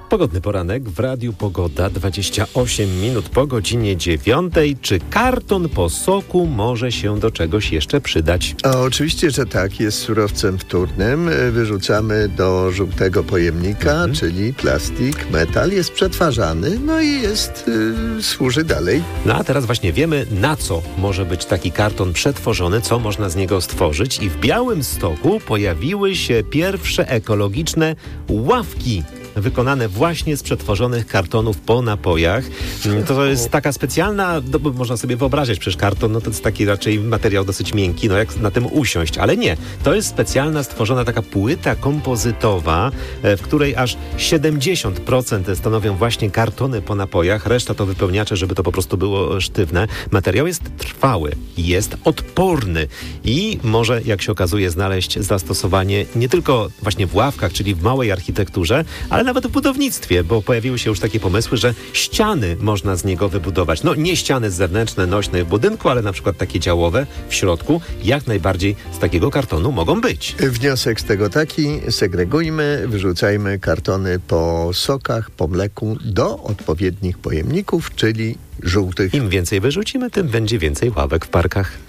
Pogodny poranek w Radiu Pogoda, 28 minut po godzinie 9. Czy karton po soku może się do czegoś jeszcze przydać? Oczywiście, że tak. Jest surowcem wtórnym. Wyrzucamy do żółtego pojemnika, czyli plastik, metal. Jest przetwarzany, no i służy dalej. No a teraz właśnie wiemy, na co może być taki karton przetworzony, co można z niego stworzyć. I w Białymstoku pojawiły się pierwsze ekologiczne ławki wykonane właśnie z przetworzonych kartonów po napojach. To jest taka specjalna, można sobie wyobrazić, przecież karton, no to jest taki raczej materiał dosyć miękki, no jak na tym usiąść, ale nie. To jest specjalna, stworzona taka płyta kompozytowa, w której aż 70% stanowią właśnie kartony po napojach, reszta to wypełniacze, żeby to po prostu było sztywne. Materiał jest trwały, jest odporny i może, jak się okazuje, znaleźć zastosowanie nie tylko właśnie w ławkach, czyli w małej architekturze, ale nawet w budownictwie, bo pojawiły się już takie pomysły, że ściany można z niego wybudować. No nie ściany zewnętrzne, nośne w budynku, ale na przykład takie działowe w środku, jak najbardziej z takiego kartonu mogą być. Wniosek z tego taki: segregujmy, wyrzucajmy kartony po sokach, po mleku do odpowiednich pojemników, czyli żółtych. Im więcej wyrzucimy, tym będzie więcej ławek w parkach.